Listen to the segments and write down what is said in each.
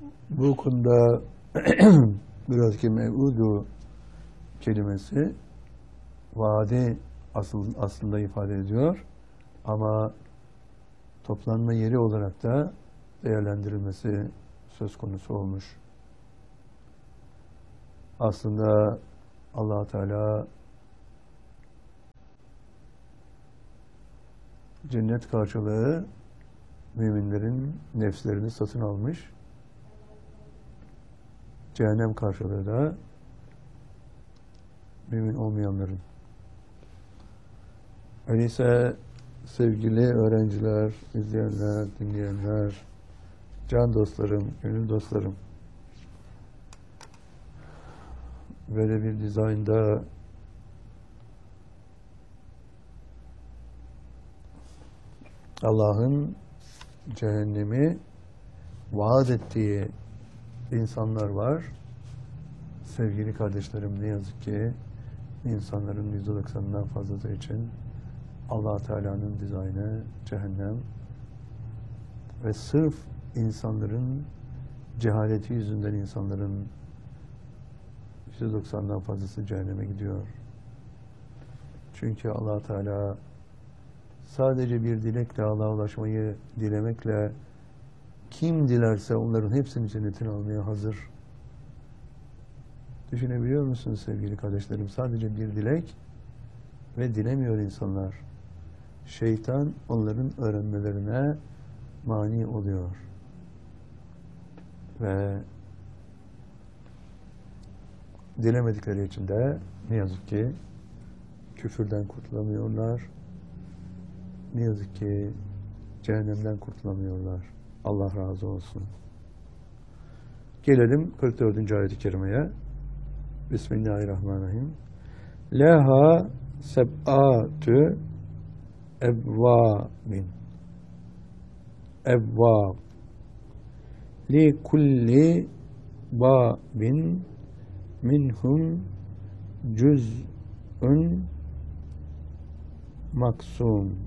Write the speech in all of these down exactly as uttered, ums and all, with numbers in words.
Bu konuda biraz ki mev'udu kelimesi vade asıl, aslında ifade ediyor ama toplanma yeri olarak da değerlendirilmesi söz konusu olmuş. Aslında Allah Teala cennet karşılığı müminlerin nefslerini satın almış. Cehennem karşılığı da mümin olmayanların. Öyleyse sevgili öğrenciler, izleyenler, dinleyenler, can dostlarım, gönül dostlarım, böyle bir dizaynda Allah'ın cehennemi vaat ettiği insanlar var. Sevgili kardeşlerim, ne yazık ki insanların yüzde doksanından fazlası için Allah Teala'nın dizaynı cehennem ve sırf insanların cehaleti yüzünden insanların yüzde doksandan fazlası cehenneme gidiyor. Çünkü Allah Teala sadece bir dilekle Allah'a ulaşmayı dilemekle kim dilerse onların hepsini cennetine almaya hazır. Düşünebiliyor musunuz sevgili kardeşlerim? Sadece bir dilek ve dilemiyor insanlar. Şeytan onların öğrenmelerine mani oluyor. Ve dilemedikleri için de ne yazık ki küfürden kurtulamıyorlar. Ne yazık ki cehennemden kurtulamıyorlar. Allah razı olsun. Gelelim kırk dördüncü ayet-i kerimeye. Bismillahirrahmanirrahim. Leha seb'atü evvabin. Evvab. Li kulli babin minhum cüz'ün maksum.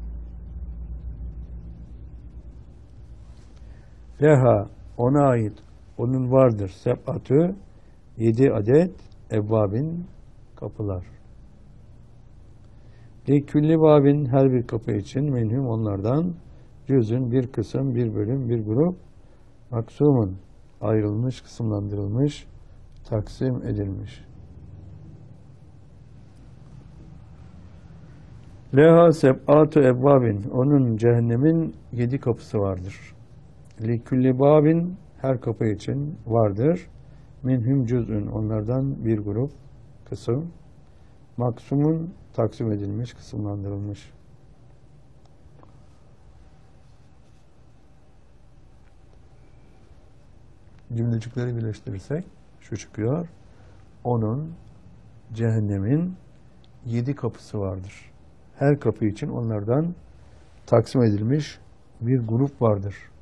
Leha, ona ait, onun vardır. Seb'atü, yedi adet evvabin, kapılar. Li külli babin, her bir kapı için minhum, onlardan cüzün, bir kısım, bir bölüm, bir grup, maksumun, ayrılmış, kısımlandırılmış, taksim edilmiş. Leha seb'atü evvabin, onun cehennemin yedi kapısı vardır. Li külli babin, her kapı için vardır. Minhum cüz'ün, onlardan bir grup, kısım. Maksumun, taksim edilmiş, kısımlandırılmış. Cümlecikleri birleştirirsek şu çıkıyor. Onun, cehennemin yedi kapısı vardır. Her kapı için onlardan taksim edilmiş bir grup vardır.